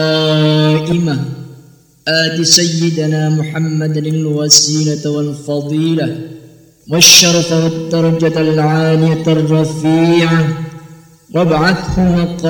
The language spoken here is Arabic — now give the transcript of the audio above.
قائمة آت سيدنا محمد الوسيلة والفضيلة والشرف والدرجة العالية الرفيعة وابعثه مقاما